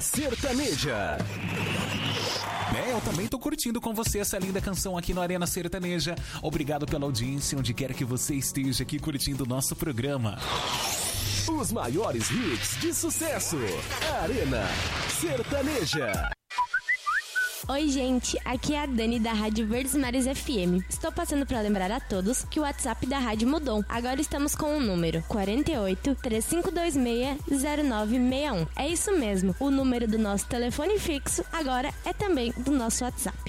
Sertaneja. Eu também tô curtindo com você essa linda canção aqui no Arena Sertaneja. Obrigado pela audiência, onde quer que você esteja aqui curtindo o nosso programa. Os maiores hits de sucesso. Arena Sertaneja. Oi, gente, aqui é a Dani da Rádio Verdes Mares FM. Estou passando para lembrar a todos que o WhatsApp da rádio mudou. Agora estamos com o número 48 3526 0961. É isso mesmo, o número do nosso telefone fixo agora é também do nosso WhatsApp.